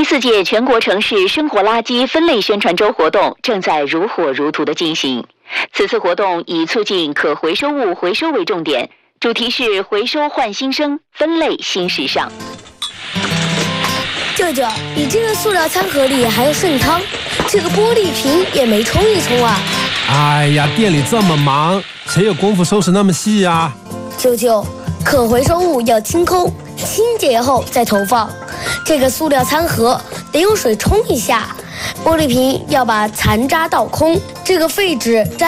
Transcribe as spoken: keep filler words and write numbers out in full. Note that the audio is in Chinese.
四届全国城市生活垃圾分类宣传周活动正在如火如荼地进行。此次活动以促进可回收物回收为重点，主题是回收焕新生，分类新时尚。 舅舅，你这个塑料餐盒里还有剩汤，这个玻璃瓶也没冲一冲啊！ 哎呀，店里这么忙，谁有功夫收拾那么细啊？ 舅舅，可回收物要清空，清洁后再投放。这个塑料餐盒得用水冲一下，玻璃瓶要把残渣倒空，这个废纸沾